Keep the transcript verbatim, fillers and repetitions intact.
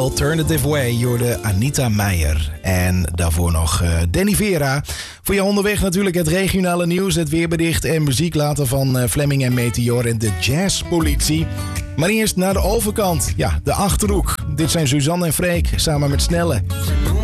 Alternative Way. Je hoorde Anita Meijer. En daarvoor nog uh, Danny Vera. Voor je onderweg natuurlijk het regionale nieuws, het weerbericht en muziek later van uh, Fleming en Meteor en de Jazzpolitie. Maar eerst naar de overkant. Ja, de Achterhoek. Dit zijn Suzanne en Freek samen met Snelle.